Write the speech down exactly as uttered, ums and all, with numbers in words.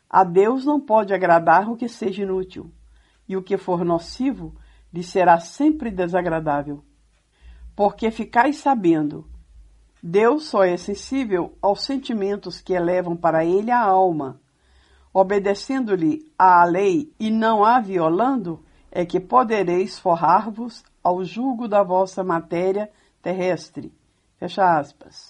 A Deus não pode agradar o que seja inútil, e o que for nocivo lhe será sempre desagradável. Porque ficais sabendo, Deus só é sensível aos sentimentos que elevam para ele a alma. Obedecendo-lhe à lei e não a violando, é que podereis forrar-vos ao jugo da vossa matéria terrestre. Fecha aspas.